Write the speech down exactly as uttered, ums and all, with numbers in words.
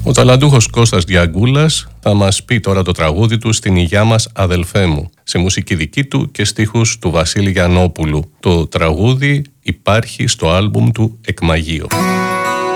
Ο ταλαντούχος Κώστας Διαγκούλας θα μας πει τώρα το τραγούδι του «Στην υγειά μας αδελφέ μου», σε μουσική δική του και στίχους του Βασίλη Γιαννόπουλου. Το τραγούδι υπάρχει στο άλμπουμ του «Εκμαγείο».